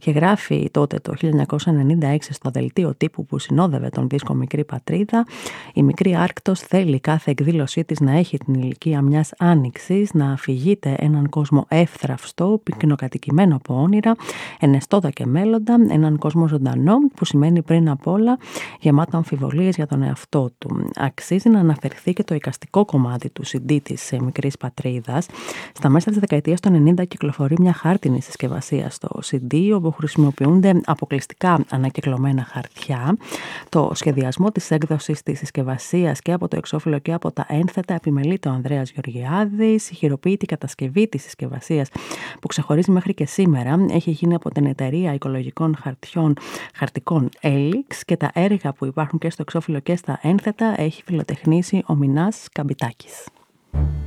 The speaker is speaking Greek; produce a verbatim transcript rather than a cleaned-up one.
Και γράφει τότε το χίλια εννιακόσια ενενήντα έξι στο δελτίο τύπου που συνόδευε τον δίσκο Μικρή Πατρίδα: «Η Μικρή Άρκτος θέλει κάθε εκδήλωσή της να έχει την ηλικία μιας άνοιξης, να αφηγείται έναν κόσμο εύθραυστο, πυκνοκατοικημένο από όνειρα, ενεστώτα και μέλλοντα, έναν κόσμο ζωντανό, που σημαίνει πριν απ' όλα γεμάτο αμφιβολίες για τον εαυτό του». Αξίζει να αναφερθεί και το εικαστικό κομμάτι του σι ντι της Μικρής Πατρίδας. Στα μέσα της δεκαετίας του ενενήντα κυκλοφορεί μια χάρτινη συσκευασία στο σι ντι, όπου χρησιμοποιούνται αποκλειστικά ανακυκλωμένα χαρτιά. Το σχεδιασμό της έκδοσης της συσκευασίας και από το εξώφυλλο και από τα ένθετα επιμελείται ο Ανδρέας Γεωργιάδης. Η χειροποίητη κατασκευή της συσκευασίας, που ξεχωρίζει μέχρι και σήμερα, έχει γίνει από την εταιρεία οικολογικών χαρτιών χαρτικών Έλιξ, και τα έργα που υπάρχουν και στο εξώφυλλο και στα ένθετα έχει φιλοτεχνήσει ο Μινάς Καμπιτάκης.